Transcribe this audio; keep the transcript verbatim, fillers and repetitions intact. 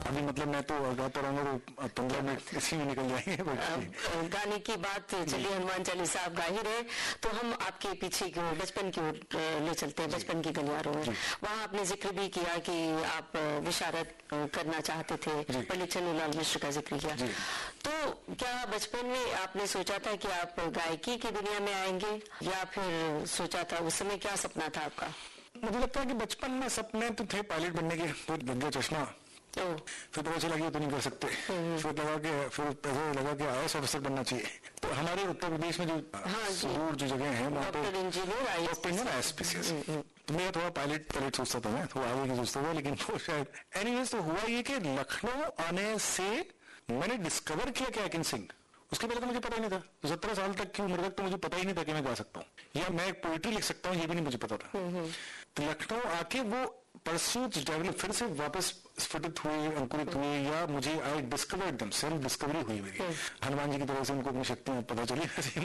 अभी मतलब मैं तो गाता रहूंगा तो पंद्रह मिनट इसी में निकल जाएंगे। गाने की बात चलिए, हनुमान चालीसा आप गा ही रहे, तो हम आपके पीछे की ओर, बचपन की ओर ले चलते हैं, बचपन की गलियारों में। वहाँ आपने जिक्र भी किया कि आप विशारद करना चाहते थे, पंडित छन्नूलाल मिश्र का जिक्र किया। तो क्या बचपन में आपने सोचा था कि आप गायकी की दुनिया में आएंगे, या फिर सोचा था, उस समय क्या सपना था आपका? मुझे लगता है कि बचपन में सपने तो थे पायलट बनने के, फिर बन गया चश्मा, फिर पता चला कि तो नहीं कर सकते, फिर लगा कि फिर ऐसा लगा कि आई ए एस ऑफिसर बनना चाहिए। तो हमारे उत्तर प्रदेश में जो दूर जो जगह है वहाँ पे doctor I S P C S, तो मैं थोड़ा पायलट पायलट सोचता था, मैं थोड़ा आगे की सोचता था, लेकिन वो शायद एनीवेज। तो हुआ ये कि लखनऊ आने से मैंने डिस्कवर किया कि आई कैन सिंग। उसके पहले तो मुझे पता ही नहीं था, सत्रह साल तक की उम्र तक तो मुझे पता ही नहीं था कि मैं गा सकता हूँ या मैं एक पोइट्री लिख सकता हूँ, ये भी नहीं मुझे पता था। तो लखनऊ आके वो परसूट डेवलप फिर से वापस स्फुटित हुए, अंकुरित हुए, या मुझे I discovered them, self discovery हुई मेरी। हनुमान जी की तरह से उनको अपनी शक्तियां पता चली।